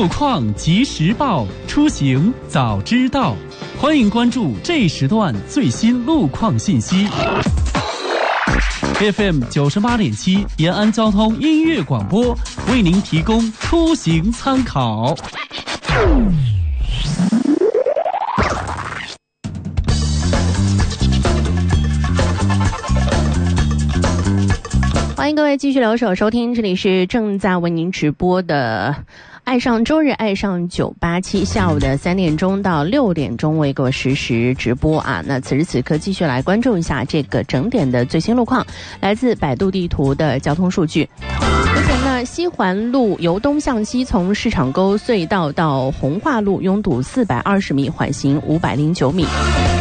路况及时报，出行早知道。欢迎关注这时段最新路况信息。FM 98.7延安交通音乐广播为您提供出行参考。 欢迎各位继续留守收听，这里是正在为您直播的爱上周日爱上987，下午的3点钟到6点钟为各位实时直播啊。那此时此刻继续来关注一下这个整点的最新路况，来自百度地图的交通数据。目前呢，西环路由东向西从市场沟隧道到红化路拥堵420米，缓行509米。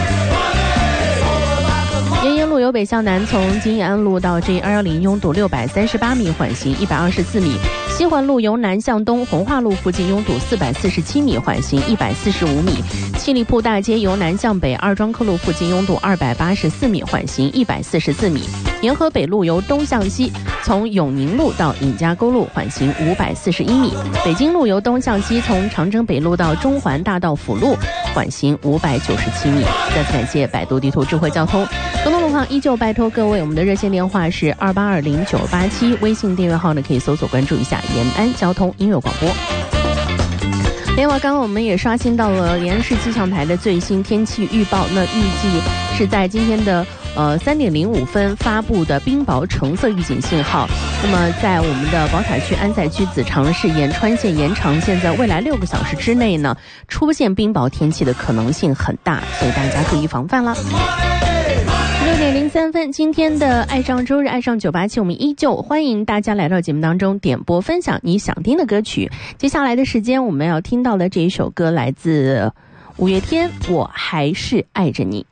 延营路由北向南从金义安路到 J210 拥堵638米，缓行124米。西环路由南向东红化路附近拥堵447米，缓行145米。七里铺大街由南向北二庄客路附近拥堵284米，缓行144米。沿河北路由东向西从永宁路到尹家沟路，缓行541米。北京路由东向西从长征北路到中环大道辅路，缓行597米。再次感谢百度地图智慧交通。更多路况依旧拜托各位，我们的热线电话是2820-987，微信订阅号呢可以搜索关注一下延安交通音乐广播。另外，刚刚我们也刷新到了延安市气象台的最新天气预报，那预计是在今天的3点05分发布的冰雹橙色预警信号。那么在我们的宝彩区、安宰区、子长市、延川县、延长县，在未来6个小时之内呢，出现冰雹天气的可能性很大，所以大家注意防范啦。6点03分，今天的爱上周日爱上987，我们依旧欢迎大家来到节目当中点播分享你想听的歌曲。接下来的时间我们要听到的这一首歌来自五月天，我还是爱着你。